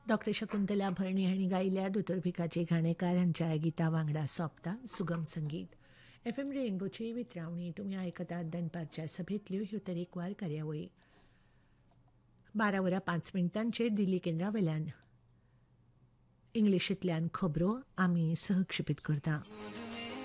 Doctor Shakuntala भरणे हांणी गायिल्ल्या दोतोरभिकाचे गाणेकार हांच्या गिता वांगडा सोंपता सुगम संगीत. FM रेनबोची वितरावणी तुमी आयकतात दनपारच्या सभेंतल्यो ह्यो तरेकवार कार्यावळी. 12:05 दिल्ली केंद्रावेल्यान इंग्लिशींतल्यान खबरो आमी सहक्षेपीत करता.